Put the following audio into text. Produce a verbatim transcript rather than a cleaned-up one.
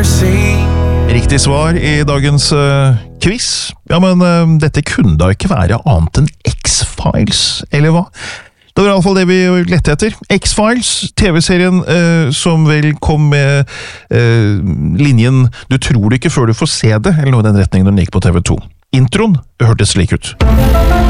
mercy. Riktig svar i dagens uh, quiz. Ja, men uh, dette kunne da ikke være annet enn X-Files, eller hva? Det var i alle fall det vi lette etter. X-Files, T V-serien uh, som vel kom med uh, linjen «Du tror det ikke før du får se det», eller noe i den retningen når den gikk på T V to. Introen hørtes slik ut.